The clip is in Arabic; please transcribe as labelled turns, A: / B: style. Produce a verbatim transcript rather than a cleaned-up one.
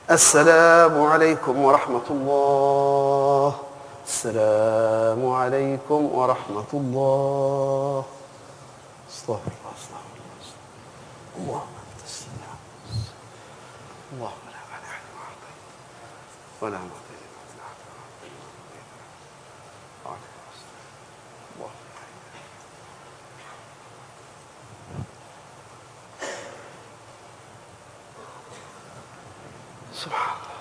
A: السلام عليكم ورحمة الله. السلام عليكم ورحمة الله. استغفر الله استغفر الله استغفر الله. اللهم أنت السلام. اللهم لا مانع لما أعطيت ولا معطي لما منعت. سبحان الله.